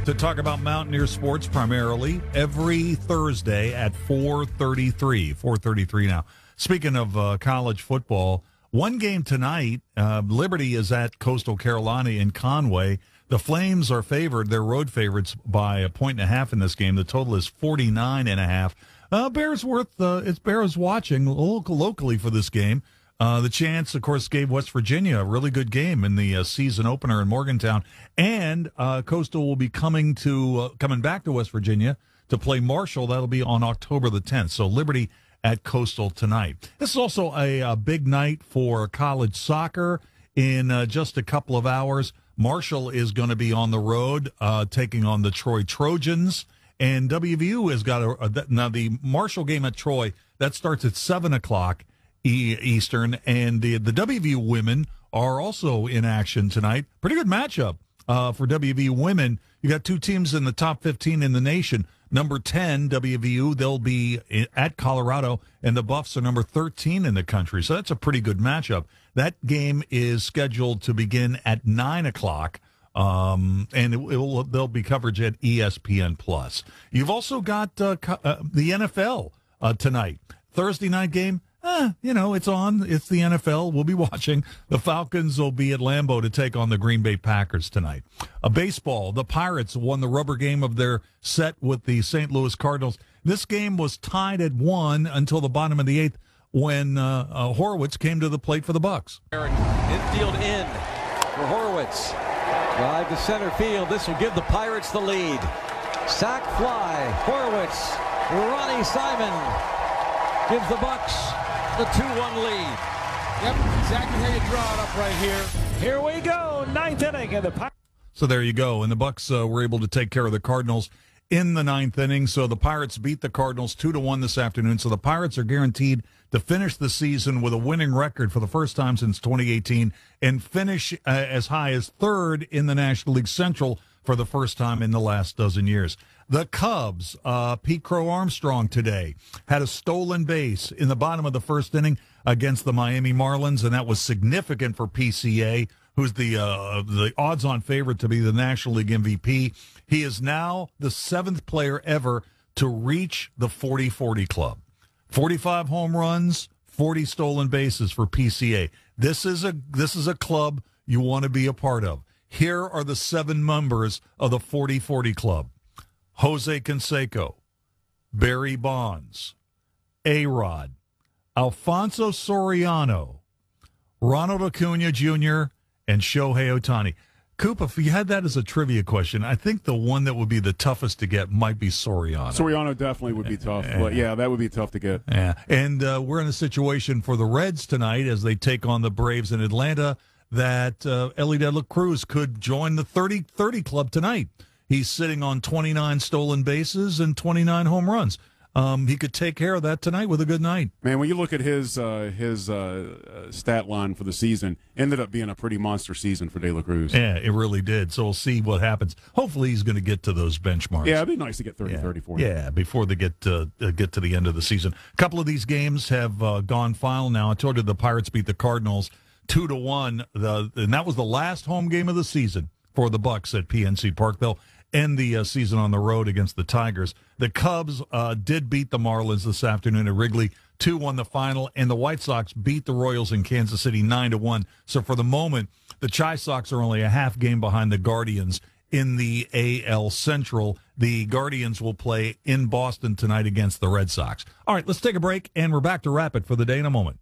to talk about Mountaineer sports primarily every Thursday at 4:33. 4:33 now. Speaking of college football, one game tonight, Liberty is at Coastal Carolina in Conway. The Flames are favored. They're road favorites by 1.5 in this game. The total is 49.5. It bears watching locally for this game. The Chance, of course, gave West Virginia a really good game in the season opener in Morgantown, and Coastal will be coming back to West Virginia to play Marshall. That'll be on October the 10th. So Liberty at Coastal tonight. This is also a big night for college soccer. In just a couple of hours, Marshall is going to be on the road taking on the Troy Trojans, and WVU has got now the Marshall game at Troy that starts at 7:00 Eastern, and the WVU women are also in action tonight. Pretty good matchup for WVU women. You got two teams in the top 15 in the nation. Number 10, WVU, they'll be at Colorado, and the Buffs are number 13 in the country. So that's a pretty good matchup. That game is scheduled to begin at 9:00, and there'll be coverage at ESPN+. You've also got the NFL tonight. Thursday night game. It's on. It's the NFL. We'll be watching. The Falcons will be at Lambeau to take on the Green Bay Packers tonight. Baseball, the Pirates won the rubber game of their set with the St. Louis Cardinals. This game was tied at 1 until the bottom of the 8th when Horowitz came to the plate for the Bucks. Infield in for Horowitz. Drive to center field. This will give the Pirates the lead. Sac fly. Horowitz. Ronnie Simon gives the Bucks the 2-1 lead. Yep, exactly how you draw it up right here. Here we go, 9th inning, and the Pirates. So there you go, and the Bucks were able to take care of the Cardinals in the 9th inning. So the Pirates beat the Cardinals 2-1 this afternoon. So the Pirates are guaranteed to finish the season with a winning record for the first time since 2018 and finish as high as 3rd in the National League Central for the first time in the last dozen years. The Cubs, Pete Crow Armstrong today, had a stolen base in the bottom of the first inning against the Miami Marlins, and that was significant for PCA, who's the odds-on favorite to be the National League MVP. He is now the 7th player ever to reach the 40-40 club. 45 home runs, 40 stolen bases for PCA. This is a club you want to be a part of. Here are the 7 members of the 40-40 club. Jose Canseco, Barry Bonds, A-Rod, Alfonso Soriano, Ronald Acuna Jr., and Shohei Ohtani. Coop, if you had that as a trivia question, I think the one that would be the toughest to get might be Soriano. Soriano definitely would be tough. But, yeah, that would be tough to get. Yeah, and we're in a situation for the Reds tonight as they take on the Braves in Atlanta that Ellie De La Cruz could join the 30-30 club tonight. He's sitting on 29 stolen bases and 29 home runs. He could take care of that tonight with a good night. Man, when you look at his stat line for the season, ended up being a pretty monster season for De La Cruz. Yeah, it really did. So we'll see what happens. Hopefully he's going to get to those benchmarks. Yeah, it'd be nice to get 30-30 for him. Yeah, before they get to the end of the season. A couple of these games have gone final now. I told you the Pirates beat the Cardinals 2-1, and that was the last home game of the season for the Bucks at PNC Park. They'll end the season on the road against the Tigers. The Cubs did beat the Marlins this afternoon at Wrigley, 2-1 the final, and the White Sox beat the Royals in Kansas City 9-1. So for the moment, the Chi Sox are only a half game behind the Guardians in the AL Central. The Guardians will play in Boston tonight against the Red Sox. All right, let's take a break, and we're back to wrap it for the day in a moment.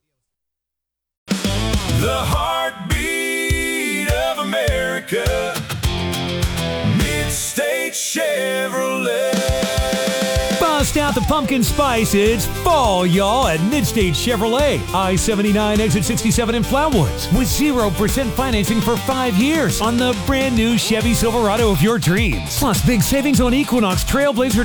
The heartbeat of America, Mid-State Chevrolet. Bust out the pumpkin spice. It's fall, y'all, at Mid-State Chevrolet. I-79, exit 67 in Flatwoods. With 0% financing for 5 years on the brand new Chevy Silverado of your dreams. Plus, big savings on Equinox, Trailblazer,